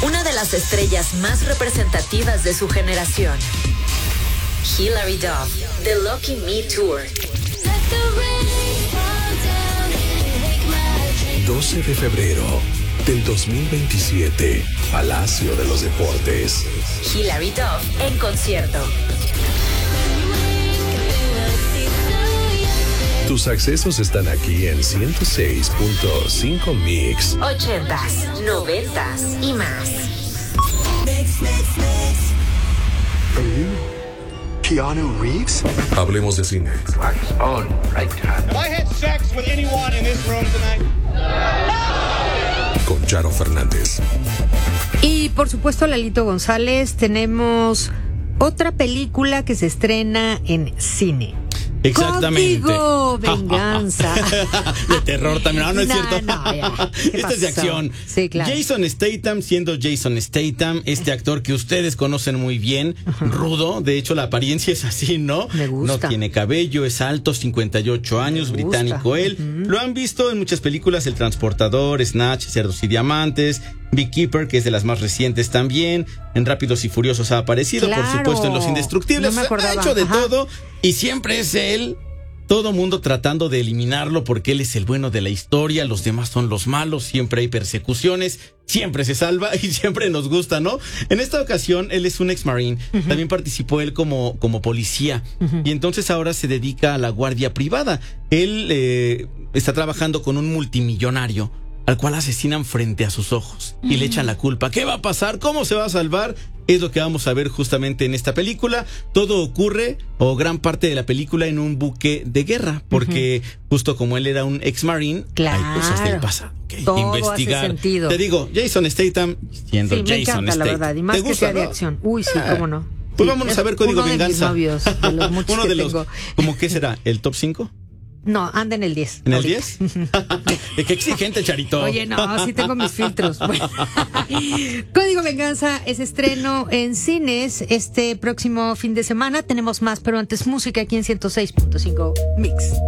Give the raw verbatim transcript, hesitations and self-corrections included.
una de las estrellas más representativas de su generación. Hilary Duff, The Lucky Me Tour. doce de febrero del dos mil veintisiete, Palacio de los Deportes. Hilary Duff en concierto. Tus accesos están aquí en ciento seis punto cinco Mix. Ochentas, noventas y más. Are you Keanu Reeves? Hablemos de cine. Oh, right time. Have I had sex with anyone in this room tonight? Con Charo Fernández. Y por supuesto, Lalito González, tenemos otra película que se estrena en cine. Exactamente. Contigo, Venganza. De terror también. No, no es No, cierto. no, ya. ¿Qué Esta es de pasó? acción. Sí, claro. Jason Statham, siendo Jason Statham, este actor que ustedes conocen muy bien, rudo. De hecho, la apariencia es así, ¿no? Me gusta. No tiene cabello, es alto, cincuenta y ocho años, Me gusta. británico él. Ujú. Lo han visto en muchas películas: El Transportador, Snatch, Cerdos y Diamantes, Beekeeper, que es de las más recientes también. En Rápidos y Furiosos ha aparecido, Claro. por supuesto, en Los Indestructibles. No me acordaba. Ha hecho de Ajá. todo y siempre es él. Todo mundo tratando de eliminarlo porque él es el bueno de la historia, los demás son los malos, siempre hay persecuciones, siempre se salva y siempre nos gusta, ¿no? En esta ocasión, él es un ex-marine, uh-huh. También participó él como, como policía, uh-huh. Y entonces ahora se dedica a la guardia privada. Él eh, está trabajando con un multimillonario al cual asesinan frente a sus ojos y le echan la culpa. ¿Qué va a pasar? ¿Cómo se va a salvar? Es lo que vamos a ver justamente en esta película. Todo ocurre, o gran parte de la película, en un buque de guerra, porque uh-huh. justo como él era un ex-marine, claro. hay cosas del pasado que todo investigar. Hace sentido. Te digo, Jason Statham siendo sí, me Jason encanta, Statham. la verdad, y más ¿Te que gusta, sea de no? acción. Uy, sí, Ah. cómo no. Pues Sí, vámonos es a ver Código uno Venganza. De mis novios, de los muchos uno que de los, tengo. ¿cómo qué será? ¿El top cinco? No, anda en el diez. ¿En el ahorita. diez? ¿De qué exigente, Charito? Oye, no, sí tengo mis filtros. Bueno. Código Venganza es estreno en cines este próximo fin de semana. Tenemos más, pero antes música aquí en ciento seis punto cinco Mix.